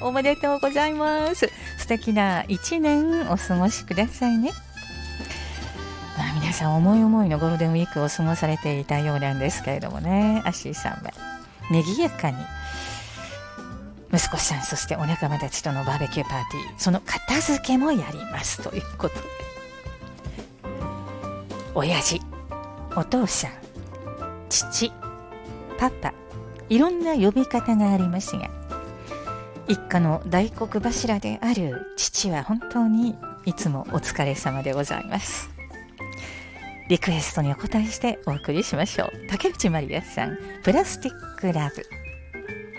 おめでとうございます。素敵な一年お過ごしくださいね。皆さん思い思いのゴールデンウィークを過ごされていたようなんですけれどもね、アッシーさんは賑やかに息子さん、そしてお仲間たちとのバーベキューパーティー、その片付けもやりますということで、親父、お父さん、父、パパ、いろんな呼び方がありますが、一家の大黒柱である父は本当にいつもお疲れ様でございます。リクエストにお答えしてお送りしましょう。竹内まりやさん、プラスティックラブ。